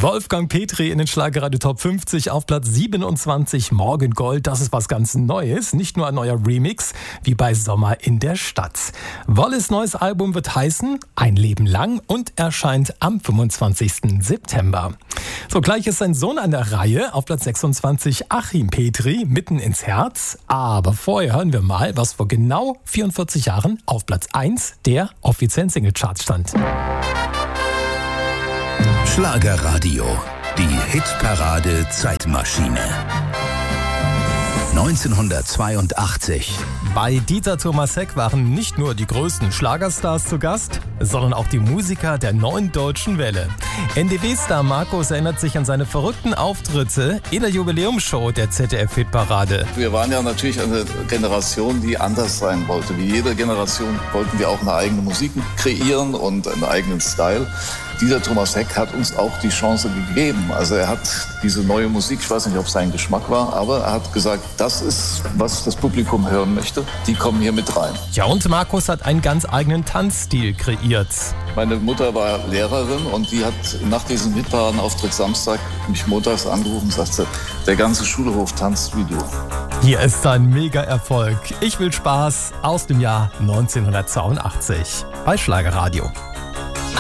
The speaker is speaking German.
Wolfgang Petri in den Schlagerradio Top 50 auf Platz 27, Morgengold. Das ist was ganz Neues, nicht nur ein neuer Remix, wie bei Sommer in der Stadt. Wolles neues Album wird heißen Ein Leben lang und erscheint am 25. September. So, gleich ist sein Sohn an der Reihe, auf Platz 26 Achim Petri, Mitten ins Herz. Aber vorher hören wir mal, was vor genau 44 Jahren auf Platz 1 der offiziellen Singlecharts stand. Schlagerradio, die Hitparade Zeitmaschine. 1982. Bei Dieter Thomas Heck waren nicht nur die größten Schlagerstars zu Gast, sondern auch die Musiker der neuen deutschen Welle. NDW-Star Markus erinnert sich an seine verrückten Auftritte in der Jubiläumsshow der ZDF-Hitparade. Wir waren ja natürlich eine Generation, die anders sein wollte. Wie jede Generation wollten wir auch eine eigene Musik kreieren und einen eigenen Style. Dieser Thomas Heck hat uns auch die Chance gegeben. Also er hat diese neue Musik, ich weiß nicht, ob es sein Geschmack war, aber er hat gesagt, das ist, was das Publikum hören möchte. Die kommen hier mit rein. Ja, und Markus hat einen ganz eigenen Tanzstil kreiert. Meine Mutter war Lehrerin und die hat nach diesem Hitparadenauftritt Samstag mich montags angerufen und sagte, der ganze Schulhof tanzt wie du. Hier ist ein Mega-Erfolg. Ich will Spaß aus dem Jahr 1982 bei Schlagerradio.